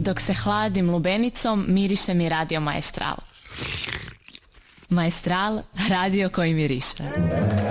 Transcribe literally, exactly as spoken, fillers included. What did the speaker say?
Dok se hladim lubenicom, miriše mi Radio Maestral. Maestral, radio koji miriše.